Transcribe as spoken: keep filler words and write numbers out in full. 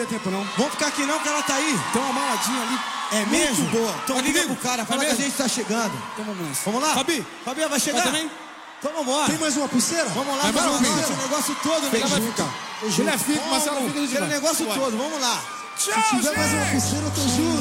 tempo, não. Vamos ficar aqui não, que ela tá aí. Tem uma maladinha ali. É mesmo? Muito boa. Então liga pro cara, fala que a gente tá chegando. Então vamos nessa. Vamos lá? Fabi. Fabi, vai chegar? Vai também? Então vambora. Tem mais uma pulseira? Vamos lá, Vai mais vamos uma lá. pulseira. O negócio todo, Ela vai né? ficar. Tô junto. Ele é fica, Marcelo fica de Aquele negócio Bora. todo, vamos lá. Se tiver mais uma pulseira, eu tô junto.